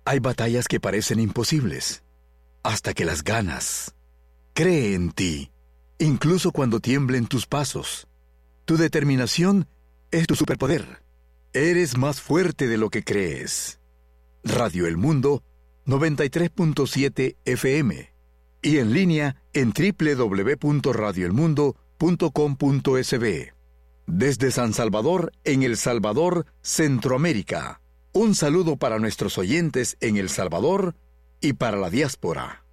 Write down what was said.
Hay batallas que parecen imposibles, hasta que las ganas. Cree en ti, incluso cuando tiemblen tus pasos. Tu determinación es tu superpoder. Eres más fuerte de lo que crees. Radio El Mundo, 93.7 FM. Y en línea en www.radioelmundo.com.sb. Desde San Salvador, en El Salvador, Centroamérica. Un saludo para nuestros oyentes en El Salvador y para la diáspora.